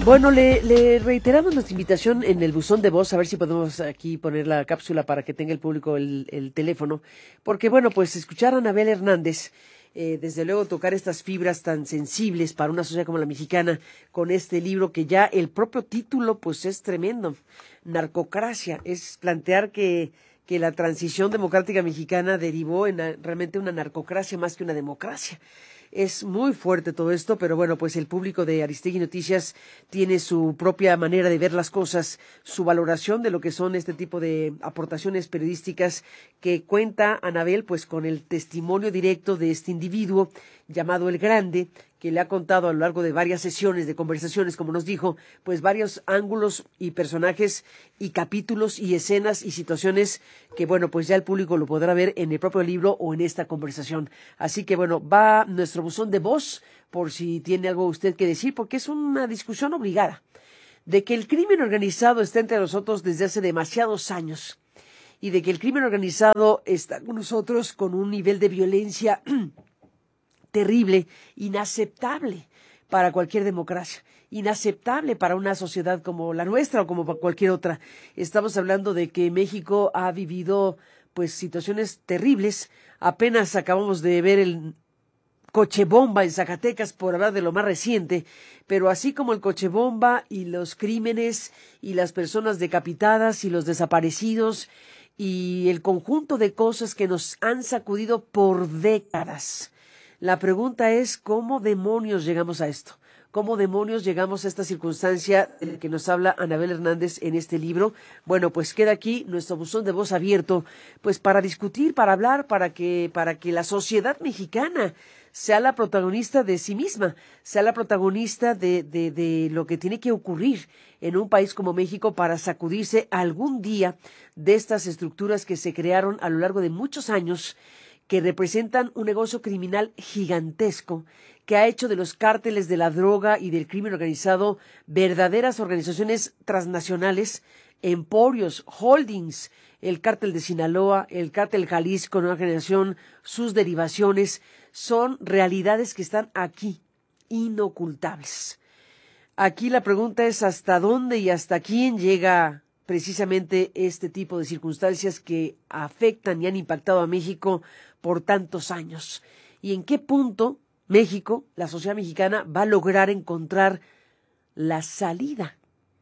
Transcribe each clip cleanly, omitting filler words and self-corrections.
Bueno, le reiteramos nuestra invitación en el buzón de voz, a ver si podemos aquí poner la cápsula para que tenga el público el teléfono, porque bueno, pues escuchar a Anabel Hernández, desde luego tocar estas fibras tan sensibles para una sociedad como la mexicana, con este libro que ya el propio título pues es tremendo, Narcocracia, es plantear que la transición democrática mexicana derivó en realmente una narcocracia más que una democracia. Es muy fuerte todo esto, pero bueno, pues el público de Aristegui Noticias tiene su propia manera de ver las cosas, su valoración de lo que son este tipo de aportaciones periodísticas que cuenta Anabel pues con el testimonio directo de este individuo llamado El Grande, que le ha contado a lo largo de varias sesiones de conversaciones, como nos dijo, pues varios ángulos y personajes y capítulos y escenas y situaciones que, bueno, pues ya el público lo podrá ver en el propio libro o en esta conversación. Así que, bueno, va nuestro buzón de voz por si tiene algo usted que decir, porque es una discusión obligada de que el crimen organizado está entre nosotros desde hace demasiados años y de que el crimen organizado está con nosotros con un nivel de violencia terrible, inaceptable para cualquier democracia, inaceptable para una sociedad como la nuestra o como para cualquier otra. Estamos hablando de que México ha vivido pues situaciones terribles. Apenas acabamos de ver el coche bomba en Zacatecas, por hablar de lo más reciente, pero así como el coche bomba y los crímenes y las personas decapitadas y los desaparecidos y el conjunto de cosas que nos han sacudido por décadas. La pregunta es, ¿cómo demonios llegamos a esto? ¿Cómo demonios llegamos a esta circunstancia de la que nos habla Anabel Hernández en este libro? Bueno, pues queda aquí nuestro buzón de voz abierto, pues para discutir, para hablar, para que la sociedad mexicana sea la protagonista de sí misma, sea la protagonista de lo que tiene que ocurrir en un país como México para sacudirse algún día de estas estructuras que se crearon a lo largo de muchos años, que representan un negocio criminal gigantesco que ha hecho de los cárteles de la droga y del crimen organizado verdaderas organizaciones transnacionales, emporios, holdings, el cártel de Sinaloa, el cártel Jalisco, Nueva Generación, sus derivaciones, son realidades que están aquí, inocultables. Aquí la pregunta es hasta dónde y hasta quién llega precisamente este tipo de circunstancias que afectan y han impactado a México por tantos años. Y en qué punto México, la sociedad mexicana, va a lograr encontrar la salida.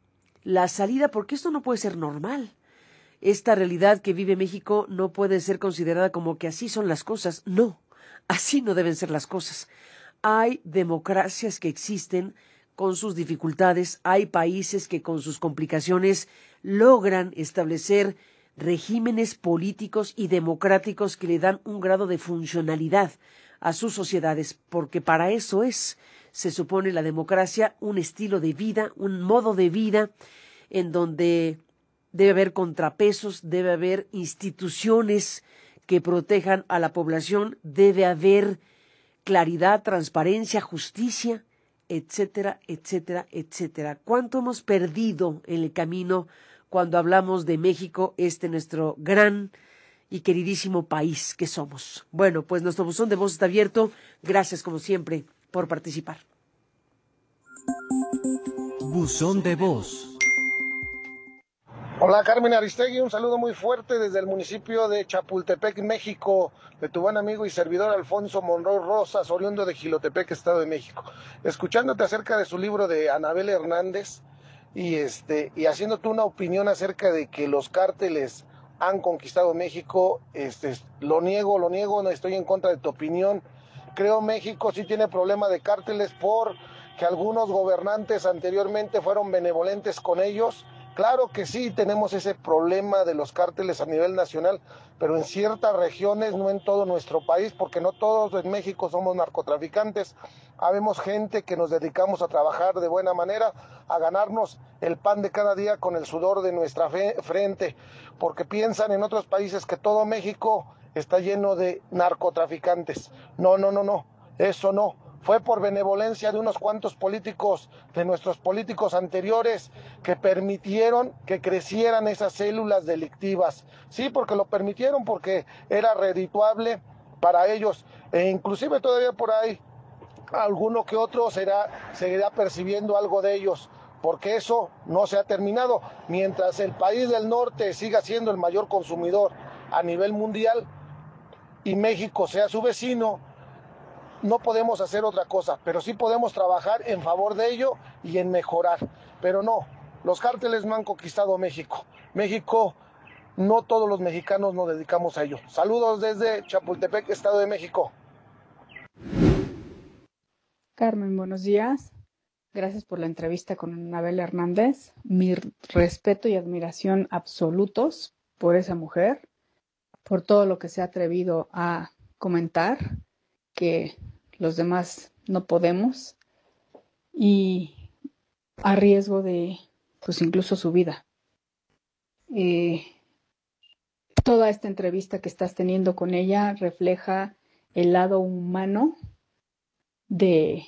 La salida, porque esto no puede ser normal. Esta realidad que vive México no puede ser considerada como que así son las cosas. No, así no deben ser las cosas. Hay democracias que existen con sus dificultades, hay países que con sus complicaciones logran establecer regímenes políticos y democráticos que le dan un grado de funcionalidad a sus sociedades, porque para eso se supone la democracia, un estilo de vida, un modo de vida en donde debe haber contrapesos, debe haber instituciones que protejan a la población, debe haber claridad, transparencia, justicia, etcétera, etcétera, etcétera. ¿Cuánto hemos perdido en el camino cuando hablamos de México, nuestro gran y queridísimo país que somos? Bueno, pues nuestro buzón de voz está abierto. Gracias, como siempre, por participar. Buzón de voz. Hola, Carmen Aristegui, un saludo muy fuerte desde el municipio de Chapultepec, México, de tu buen amigo y servidor Alfonso Monroy Rosas, oriundo de Jilotepec, Estado de México. Escuchándote acerca de su libro de Anabel Hernández y haciéndote una opinión acerca de que los cárteles han conquistado México, lo niego, no estoy en contra de tu opinión. Creo México sí tiene problema de cárteles porque algunos gobernantes anteriormente fueron benevolentes con ellos. Claro que sí, tenemos ese problema de los cárteles a nivel nacional, pero en ciertas regiones, no en todo nuestro país, porque no todos en México somos narcotraficantes. Habemos gente que nos dedicamos a trabajar de buena manera, a ganarnos el pan de cada día con el sudor de nuestra frente, porque piensan en otros países que todo México está lleno de narcotraficantes. No, eso no. Fue por benevolencia de unos cuantos políticos, de nuestros políticos anteriores, que permitieron que crecieran esas células delictivas. Sí, porque lo permitieron, porque era redituable para ellos. E inclusive todavía por ahí alguno que otro seguirá percibiendo algo de ellos, porque eso no se ha terminado. Mientras el país del norte siga siendo el mayor consumidor a nivel mundial y México sea su vecino, no podemos hacer otra cosa, pero sí podemos trabajar en favor de ello y en mejorar. Pero no, los cárteles no han conquistado México. México, no todos los mexicanos nos dedicamos a ello. Saludos desde Chapultepec, Estado de México. Carmen, buenos días. Gracias por la entrevista con Anabel Hernández. Mi respeto y admiración absolutos por esa mujer, por todo lo que se ha atrevido a comentar, que los demás no podemos, y a riesgo de, pues incluso su vida. Toda esta entrevista que estás teniendo con ella refleja el lado humano de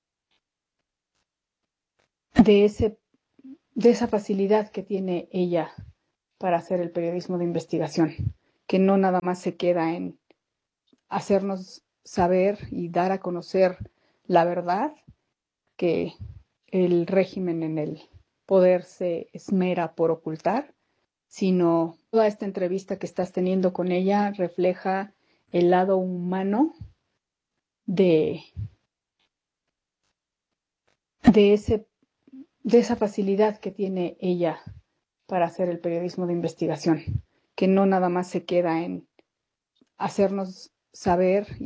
esa facilidad que tiene ella para hacer el periodismo de investigación, que no nada más se queda en hacernos saber y dar a conocer la verdad que el régimen en el poder se esmera por ocultar, sino toda esta entrevista que estás teniendo con ella refleja el lado humano de esa facilidad que tiene ella para hacer el periodismo de investigación, que no nada más se queda en hacernos saber